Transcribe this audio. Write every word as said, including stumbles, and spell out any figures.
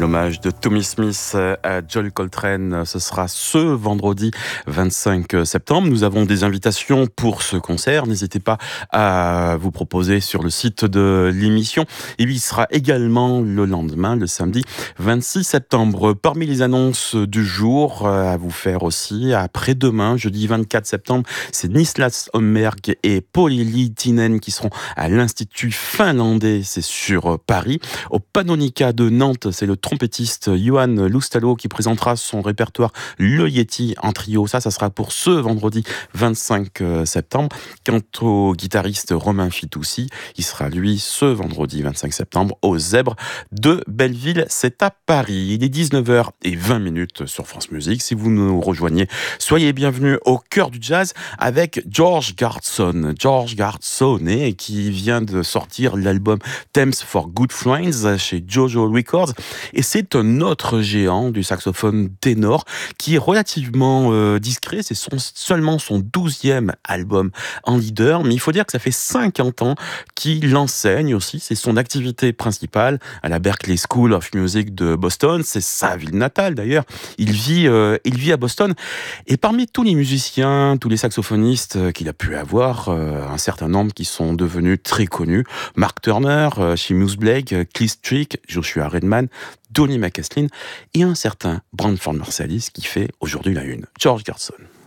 L'hommage de Tommy Smith à John Coltrane, ce sera ce vendredi vingt-cinq septembre. Nous avons des invitations pour ce concert. N'hésitez pas à vous proposer sur le site de l'émission. Et il sera également le lendemain, le samedi vingt-six septembre. Parmi les annonces du jour, à vous faire aussi, après-demain, jeudi vingt-quatre septembre, c'est Nislas Hommerg et Pauli Liitinen qui seront à l'Institut finlandais, c'est sur Paris. Au Pannonica de Nantes, c'est le trompettiste Johan Loustalo qui présentera son répertoire Le Yeti en trio. Ça, ça sera pour ce vendredi vingt-cinq septembre. Quant au guitariste Romain Fitoussi, il sera lui ce vendredi vingt-cinq septembre au Zèbre de Belleville. C'est à Paris. Il est dix-neuf heures vingt sur France Musique. Si vous nous rejoignez, soyez bienvenus au cœur du jazz avec George Garson. George Garson, qui vient de sortir l'album Thames for Good Friends chez Jojo Records. Et c'est un autre géant du saxophone ténor qui est relativement euh, discret. C'est son, seulement son douzième album en leader. Mais il faut dire que ça fait cinquante ans qu'il enseigne aussi. C'est son activité principale à la Berklee School of Music de Boston. C'est sa ville natale d'ailleurs. Il vit, euh, il vit à Boston. Et parmi tous les musiciens, tous les saxophonistes qu'il a pu avoir, euh, un certain nombre qui sont devenus très connus. Mark Turner, euh, Seamus Blake, Cliff Trick, Joshua Redman, Donny McCaslin et un certain Branford Marsalis qui fait aujourd'hui la une. George Garson.